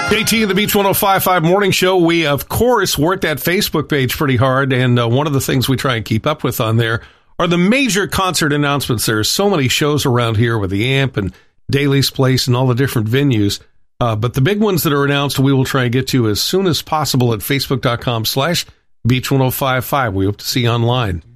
JT and the Beach 105.5 Morning Show. We, of course, work that Facebook page pretty hard, and one of the things we try and keep up with on there are the major concert announcements. There are so many shows around here with the AMP and Daly's Place and all the different venues, but the big ones that are announced, we will try and get to as soon as possible at facebook.com/Beach 105.5. We hope to see you online.